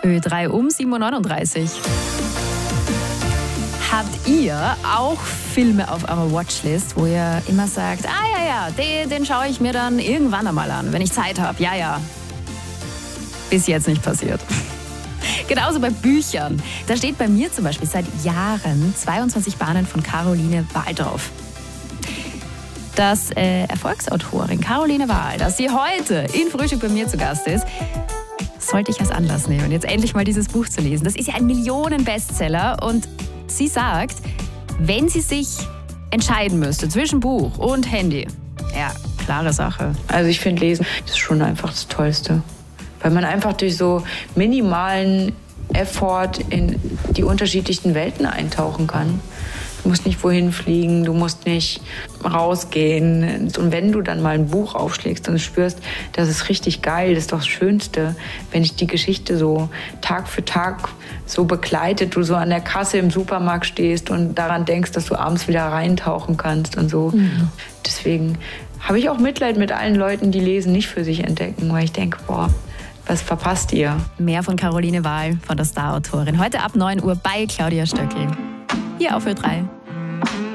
Ö3 um 7:39 Uhr. Habt ihr auch Filme auf eurer Watchlist, wo ihr immer sagt, den schaue ich mir dann irgendwann einmal an, wenn ich Zeit habe, ja. Bis jetzt nicht passiert. Genauso bei Büchern. Da steht bei mir zum Beispiel seit Jahren 22 Bahnen von Caroline Wahl drauf. Dass Erfolgsautorin Caroline Wahl, dass sie heute in Frühstück bei mir zu Gast ist, sollte ich als Anlass nehmen, jetzt endlich mal dieses Buch zu lesen. Das ist ja ein Millionen-Bestseller und sie sagt, wenn sie sich entscheiden müsste zwischen Buch und Handy, ja, klare Sache. Also ich finde, Lesen ist schon einfach das Tollste. Weil man einfach durch so minimalen Effort in die unterschiedlichen Welten eintauchen kann. Du musst nicht wohin fliegen, du musst nicht rausgehen. Und wenn du dann mal ein Buch aufschlägst und spürst, das ist richtig geil, das ist doch das Schönste, wenn dich die Geschichte so Tag für Tag so begleitet, du so an der Kasse im Supermarkt stehst und daran denkst, dass du abends wieder reintauchen kannst und so. Mhm. Deswegen habe ich auch Mitleid mit allen Leuten, die Lesen nicht für sich entdecken, weil ich denke, boah, was verpasst ihr? Mehr von Caroline Wahl, von der Star-Autorin. Heute ab 9 Uhr bei Claudia Stöckl. Hier auf Ö3.